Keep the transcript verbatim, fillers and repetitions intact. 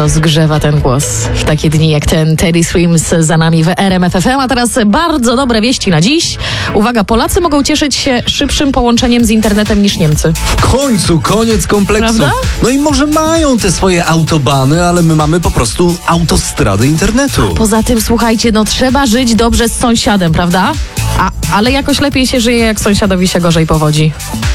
rozgrzewa ten głos w takie dni jak ten. Teddy Swims za nami w R M F F M. A teraz bardzo dobre wieści na dziś. Uwaga, Polacy mogą cieszyć się szybszym połączeniem z internetem niż Niemcy. W końcu koniec kompleksów. Prawda? No i może mają te swoje autobany, ale my mamy po prostu autostrady internetu. Poza tym, słuchajcie, no trzeba żyć dobrze z sąsiadem, prawda? A, ale jakoś lepiej się żyje, jak sąsiadowi się gorzej powodzi.